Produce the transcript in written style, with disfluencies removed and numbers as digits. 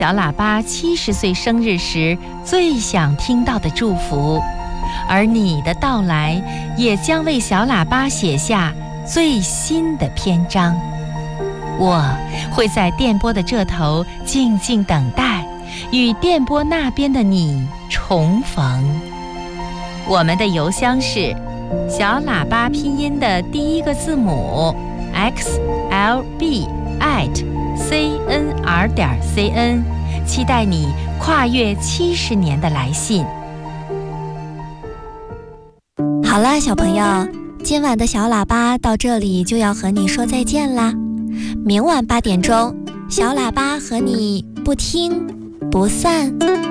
小喇叭70岁生日时最想听到的祝福，而你的到来也将为小喇叭写下最新的篇章。我会在电波的这头静静等待，与电波那边的你重逢。我们的邮箱是小喇叭拼音的第一个字母 xlb@cnr.cn， 期待你跨越70年的来信。 好了，小朋友，今晚的小喇叭到这里就要和你说再见啦。明晚8点钟，小喇叭和你不听不散。